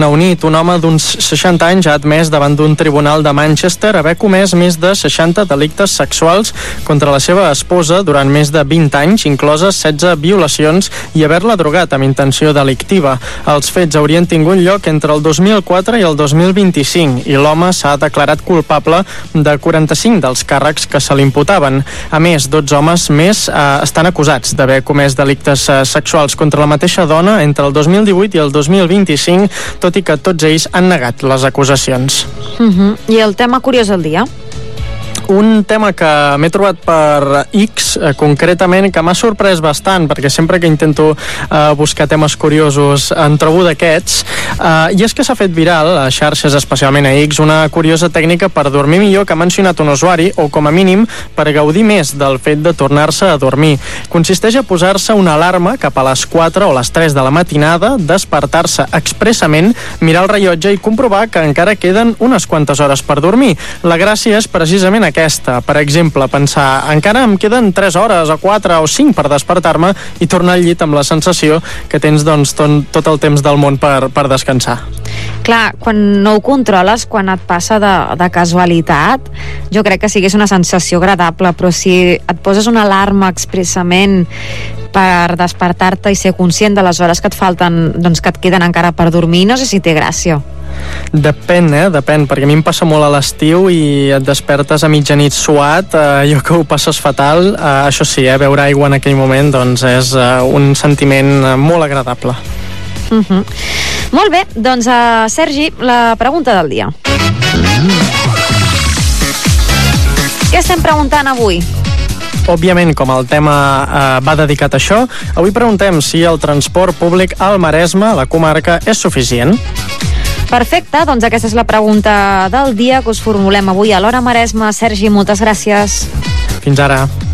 Unit, un home d'uns 60 anys ha admès davant d'un tribunal de Manchester haver comès més de 60 delictes sexuals contra la seva esposa durant més de 20 anys, incloses 16 violacions i haver-la drogat amb intenció delictiva. Els fets haurien tingut lloc entre el 2004 i el 2025 i l'home s'ha declarat culpable de 45 dels càrrecs que se li imputaven. A més, 12 homes més estan acusats d'haver comès delictes sexuals contra la mateixa dona entre el 2018 i el 2025, tot i que tots ells han negat les acusacions. I el tema curiós del dia? Un tema que m'he trobat per X, concretament, que m'ha sorprès bastant, perquè sempre que intento buscar temes curiosos en trobo d'aquests, i és que s'ha fet viral a xarxes, especialment a X, una curiosa tècnica per dormir millor que ha mencionat un usuari, o com a mínim per gaudir més del fet de tornar-se a dormir. Consisteix a posar-se una alarma cap a les 4 o les 3 de la matinada, despertar-se expressament, mirar el rellotge i comprovar que encara queden unes quantes hores per dormir. La gràcia és precisament aquesta. Per exemple, pensar, encara em queden 3 hores o 4 o 5 per despertar-me i tornar al llit amb la sensació que tens tot el temps del món per descansar. Clar, quan no ho controles, quan et passa de casualitat, jo crec que sigués una sensació agradable, però si et poses una alarma expressament per despertar-te i ser conscient de les hores que et falten, doncs que et queden encara per dormir, no sé si té gràcia. Depèn, perquè a mi em passa molt a l'estiu i et despertes a mitjanit suat, allò que ho passes fatal, això sí, beure aigua en aquell moment doncs és un sentiment molt agradable. Molt bé, doncs Sergi, la pregunta del dia. Què estem preguntant avui? Òbviament, com el tema va dedicat a això, avui preguntem si el transport públic al Maresme, la comarca, és suficient. Perfecte, doncs aquesta és la pregunta del dia que us formulem avui a l'Hora Maresme. Sergi, moltes gràcies. Fins ara.